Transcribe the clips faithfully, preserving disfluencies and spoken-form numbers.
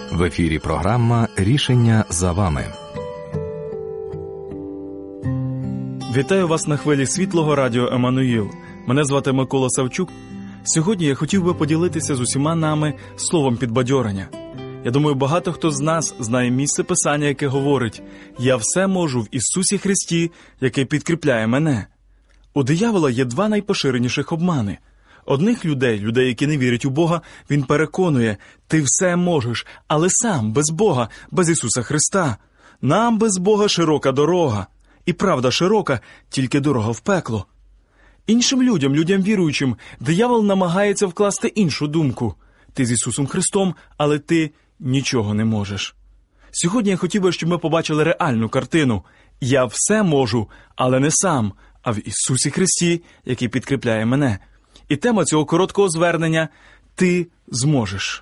В ефірі програма «Рішення за вами». Вітаю вас на хвилі світлого радіо «Еммануїл». Мене звати Микола Савчук. Сьогодні я хотів би поділитися з усіма нами словом підбадьорення. Я думаю, багато хто з нас знає місце Писання, яке говорить «Я все можу в Ісусі Христі, який підкріпляє мене». У диявола є два найпоширеніших обмани. Одних людей, людей, які не вірять у Бога, він переконує «Ти все можеш, але сам, без Бога, без Ісуса Христа. Нам без Бога широка дорога. І правда широка, тільки дорога в пекло». Іншим людям, людям віруючим, диявол намагається вкласти іншу думку. Ти з Ісусом Христом, але ти нічого не можеш. Сьогодні я хотів би, щоб ми побачили реальну картину. Я все можу, але не сам, а в Ісусі Христі, який підкріпляє мене. І тема цього короткого звернення «Ти зможеш».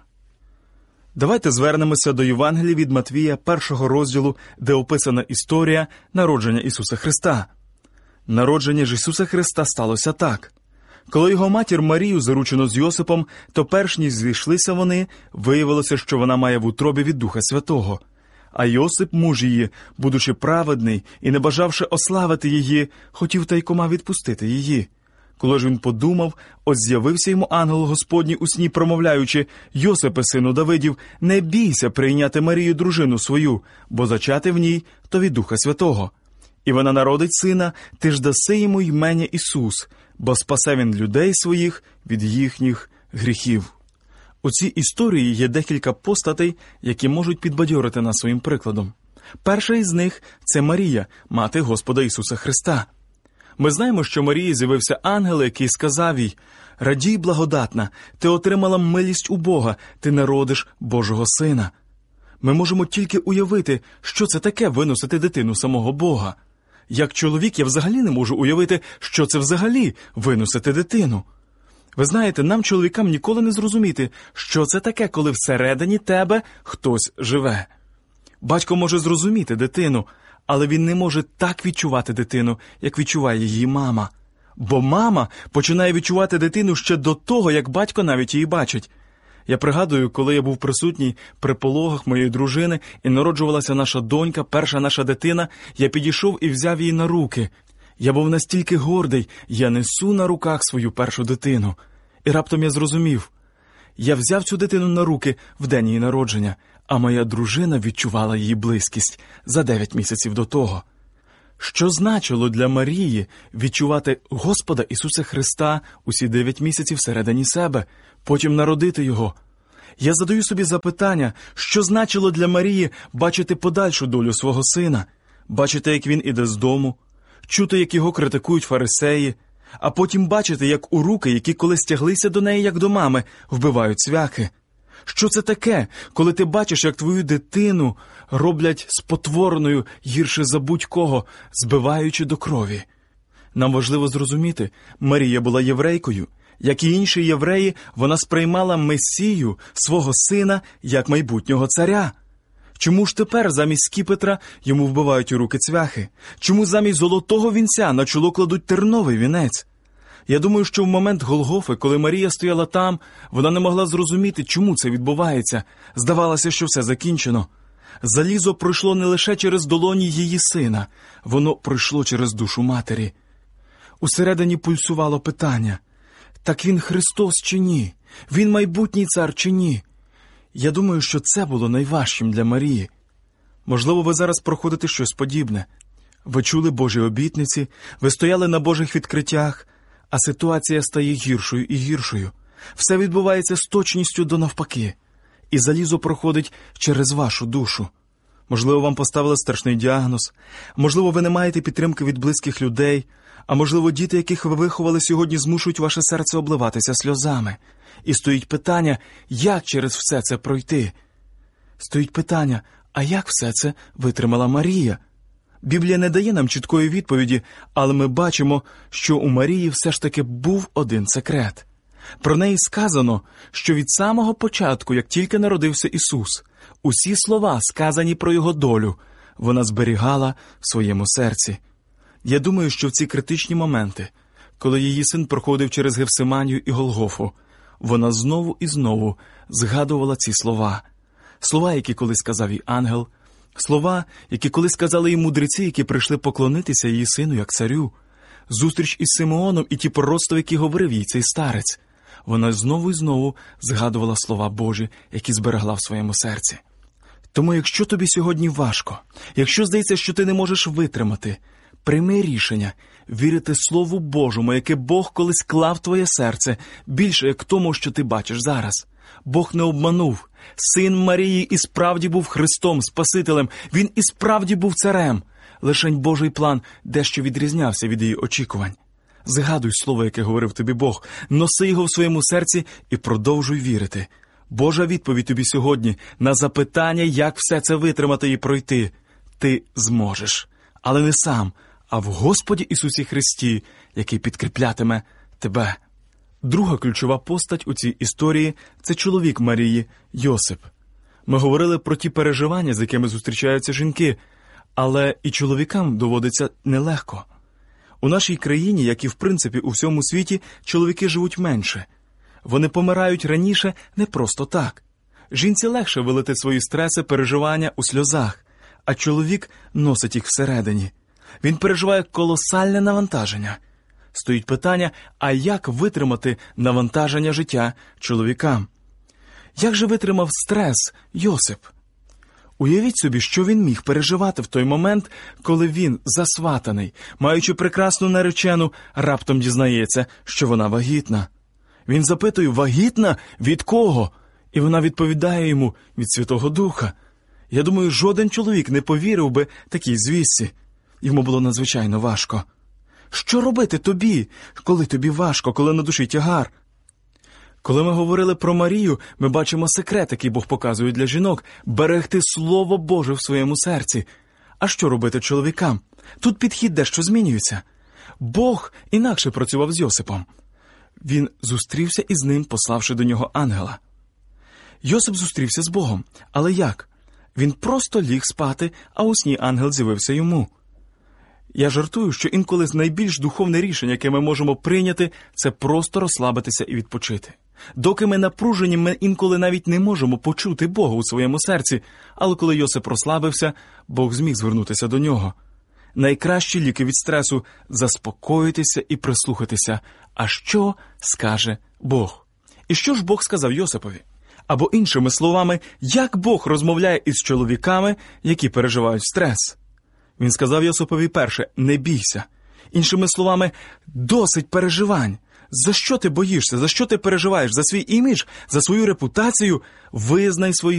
Давайте звернемося до Євангелія від Матвія, першого розділу, де описана історія народження Ісуса Христа. Народження ж Ісуса Христа сталося так. Коли його матір Марію заручено з Йосипом, то перш ніж зійшлися вони, виявилося, що вона має в утробі від Духа Святого. А Йосип, муж її, будучи праведний і не бажавши ославити її, хотів тайкома відпустити її. Коли ж він подумав, ось з'явився йому ангел Господній у сні, промовляючи: «Йосипе, сину Давидів, не бійся прийняти Марію, дружину свою, бо зачати в ній то від Духа Святого. І вона народить сина, ти ж даси йому ймення Ісус, бо спасе він людей своїх від їхніх гріхів». У цій історії є декілька постатей, які можуть підбадьорити нас своїм прикладом. Перша із них – це Марія, мати Господа Ісуса Христа. Ми знаємо, що Марії з'явився ангел, який сказав їй: «Радій, благодатна, ти отримала милість у Бога, ти народиш Божого Сина». Ми можемо тільки уявити, що це таке виносити дитину самого Бога. Як чоловік я взагалі не можу уявити, що це взагалі виносити дитину. Ви знаєте, нам, чоловікам, ніколи не зрозуміти, що це таке, коли всередині тебе хтось живе. Батько може зрозуміти дитину, але він не може так відчувати дитину, як відчуває її мама. Бо мама починає відчувати дитину ще до того, як батько навіть її бачить. Я пригадую, коли я був присутній при пологах моєї дружини і народжувалася наша донька, перша наша дитина, я підійшов і взяв її на руки. Я був настільки гордий, я несу на руках свою першу дитину. І раптом я зрозумів, я взяв цю дитину на руки в день її народження, а моя дружина відчувала її близькість за дев'ять місяців до того. Що значило для Марії відчувати Господа Ісуса Христа усі дев'ять місяців всередині себе, потім народити Його? Я задаю собі запитання, що значило для Марії бачити подальшу долю свого сина, бачити, як він іде з дому, чути, як його критикують фарисеї, а потім бачити, як у руки, які колись тяглися до неї, як до мами, вбивають цвяхи. Що це таке, коли ти бачиш, як твою дитину роблять спотвореною гірше за будь-кого, збиваючи до крові? Нам важливо зрозуміти, Марія була єврейкою. Як і інші євреї, вона сприймала Месію, свого сина, як майбутнього царя. Чому ж тепер замість скіпетра йому вбивають у руки цвяхи? Чому замість золотого вінця на чоло кладуть терновий вінець? Я думаю, що в момент Голгофи, коли Марія стояла там, вона не могла зрозуміти, чому це відбувається. Здавалося, що все закінчено. Залізо пройшло не лише через долоні її сина, воно пройшло через душу матері. Усередині пульсувало питання: так він Христос чи ні? Він майбутній цар чи ні? Я думаю, що це було найважчим для Марії. Можливо, ви зараз проходите щось подібне. Ви чули Божі обітниці, ви стояли на Божих відкриттях, а ситуація стає гіршою і гіршою. Все відбувається з точністю до навпаки. І залізо проходить через вашу душу. Можливо, вам поставили страшний діагноз. Можливо, ви не маєте підтримки від близьких людей. А можливо, діти, яких ви виховали сьогодні, змушують ваше серце обливатися сльозами. І стоїть питання, як через все це пройти? Стоїть питання, а як все це витримала Марія? Біблія не дає нам чіткої відповіді, але ми бачимо, що у Марії все ж таки був один секрет. Про неї сказано, що від самого початку, як тільки народився Ісус, усі слова, сказані про Його долю, вона зберігала в своєму серці. Я думаю, що в ці критичні моменти, коли її син проходив через Гефсиманію і Голгофу, вона знову і знову згадувала ці слова. Слова, які колись сказав їй ангел, слова, які колись сказали їй мудреці, які прийшли поклонитися її сину, як царю, зустріч із Симеоном і ті пророцтва, які говорив їй цей старець. Вона знову і знову згадувала слова Божі, які зберегла в своєму серці. Тому якщо тобі сьогодні важко, якщо здається, що ти не можеш витримати, прийми рішення вірити Слову Божому, яке Бог колись клав в твоє серце, більше як тому, що ти бачиш зараз. Бог не обманув. Син Марії і справді був Христом, Спасителем. Він і справді був царем. Лишень Божий план дещо відрізнявся від її очікувань. Згадуй слово, яке говорив тобі Бог, носи його в своєму серці і продовжуй вірити. Божа відповідь тобі сьогодні на запитання, як все це витримати і пройти. Ти зможеш. Але не сам, а в Господі Ісусі Христі, який підкріплятиме тебе. Друга ключова постать у цій історії – це чоловік Марії – Йосип. Ми говорили про ті переживання, з якими зустрічаються жінки, але і чоловікам доводиться нелегко. У нашій країні, як і в принципі у всьому світі, чоловіки живуть менше. Вони помирають раніше не просто так. Жінці легше вилити свої стреси, переживання у сльозах, а чоловік носить їх всередині. Він переживає колосальне навантаження. Стоїть питання, а як витримати навантаження життя чоловікам? Як же витримав стрес Йосип? Уявіть собі, що він міг переживати в той момент, коли він, засватаний, маючи прекрасну наречену, раптом дізнається, що вона вагітна. Він запитує, вагітна? Від кого? І вона відповідає йому, від Святого Духа. Я думаю, жоден чоловік не повірив би такій звістці. Йому було надзвичайно важко. Що робити тобі, коли тобі важко, коли на душі тягар? Коли ми говорили про Марію, ми бачимо секрет, який Бог показує для жінок – берегти Слово Боже в своєму серці. А що робити чоловікам? Тут підхід дещо змінюється. Бог інакше працював з Йосипом. Він зустрівся із ним, пославши до нього ангела. Йосип зустрівся з Богом. Але як? Він просто ліг спати, а у сні ангел з'явився йому. Я жартую, що інколи найбільш духовне рішення, яке ми можемо прийняти, це просто розслабитися і відпочити. Доки ми напружені, ми інколи навіть не можемо почути Бога у своєму серці, але коли Йосип розслабився, Бог зміг звернутися до нього. Найкращі ліки від стресу – заспокоїтися і прислухатися. А що скаже Бог? І що ж Бог сказав Йосипові? Або іншими словами, як Бог розмовляє із чоловіками, які переживають стрес? Він сказав Йосипові перше – не бійся. Іншими словами, досить переживань. За що ти боїшся? За що ти переживаєш? За свій імідж? За свою репутацію? Визнай свої